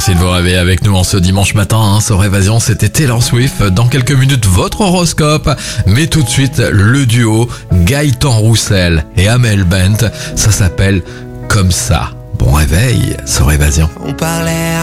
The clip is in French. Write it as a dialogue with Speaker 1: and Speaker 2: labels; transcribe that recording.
Speaker 1: Merci de vous réveiller avec nous en ce dimanche matin. Sur Évasion, c'était Taylor Swift. Dans quelques minutes, votre horoscope. Mais tout de suite, le duo Gaëtan Roussel et Amel Bent. Ça s'appelle Comme ça. Bon réveil sur Évasion.
Speaker 2: On parlait